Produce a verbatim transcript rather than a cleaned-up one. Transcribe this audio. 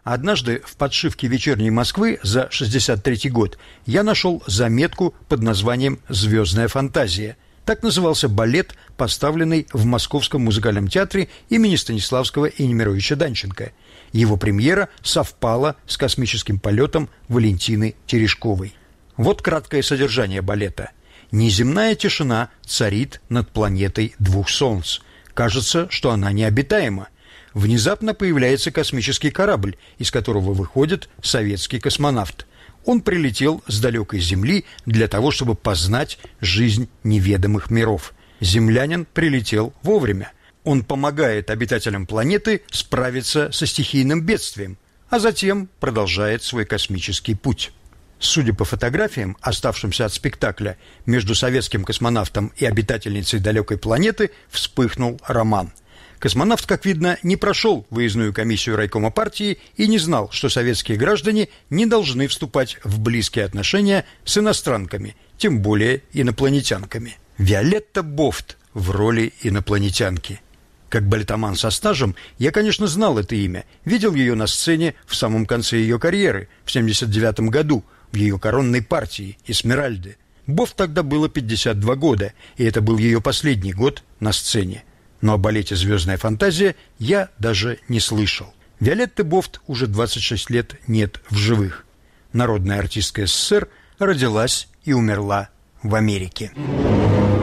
Однажды в подшивке «Вечерней Москвы» за шестьдесят третий год я нашел заметку под названием «Звездная фантазия». Так назывался балет, поставленный в Московском музыкальном театре имени Станиславского и Немировича Данченко. Его премьера совпала с космическим полетом Валентины Терешковой. Вот краткое содержание балета. Неземная тишина царит над планетой двух солнц. Кажется, что она необитаема. Внезапно появляется космический корабль, из которого выходит советский космонавт. Он прилетел с далекой Земли для того, чтобы познать жизнь неведомых миров. Землянин прилетел вовремя. Он помогает обитателям планеты справиться со стихийным бедствием, а затем продолжает свой космический путь. Судя по фотографиям, оставшимся от спектакля, между советским космонавтом и обитательницей далекой планеты вспыхнул роман. Космонавт, как видно, не прошел выездную комиссию райкома партии и не знал, что советские граждане не должны вступать в близкие отношения с иностранками, тем более инопланетянками. Виолетта Бофт в роли инопланетянки. Как балетоман со стажем, я, конечно, знал это имя, видел ее на сцене в самом конце ее карьеры, в семьдесят девятом году, в ее коронной партии «Эсмеральды». Бофт тогда было пятьдесят два года, и это был ее последний год на сцене. Но о балете «Звездная фантазия» я даже не слышал. Виолетты Бофт уже двадцать шесть лет нет в живых. Народная артистка СССР родилась и умерла в Америке.